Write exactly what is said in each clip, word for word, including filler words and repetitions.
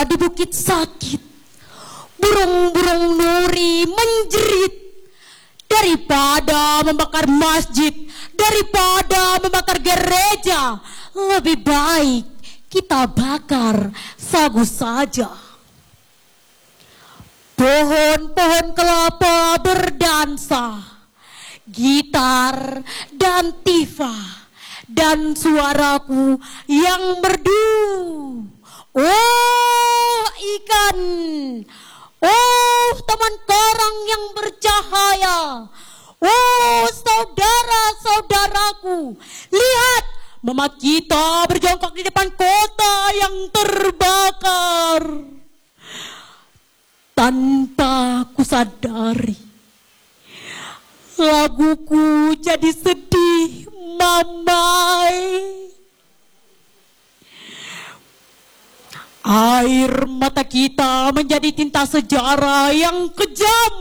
Ketika di bukit sakit, burung-burung nuri menjerit. Daripada membakar masjid, daripada membakar gereja, lebih baik kita bakar sagu saja. Pohon-pohon kelapa berdansa, gitar dan tifa, dan suaraku yang merdu. Oh ikan, oh teman karang yang bercahaya, oh saudara-saudaraku, lihat mama kita berjongkok di depan kota yang terbakar. Tanpa kusadari, laguku jadi sedih, mamai. Air mata kita menjadi tinta sejarah yang kejam.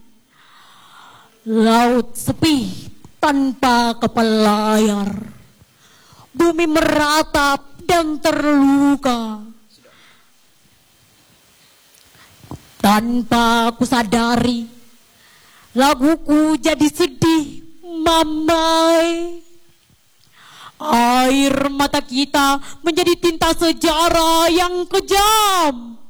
Laut sepi tanpa kepelayar. Bumi meratap dan terluka. Tanpa kusadari, laguku jadi sedih, mamai. Air mata kita menjadi tinta sejarah yang kejam.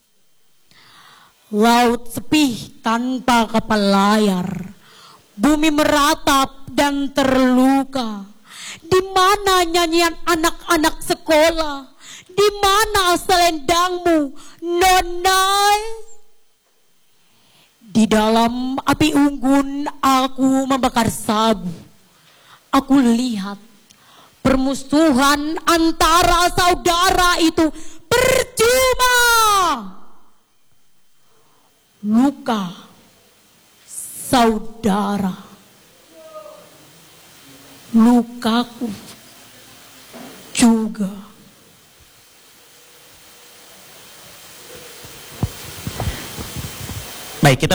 Laut sepi tanpa kapal layar. Bumi meratap dan terluka. Di mana nyanyian anak-anak sekolah? Di mana selendangmu, Nonai? Di dalam api unggun aku membakar sagu. Aku lihat permusuhan antara saudara itu percuma. Luka saudara, lukaku juga. Baik, kita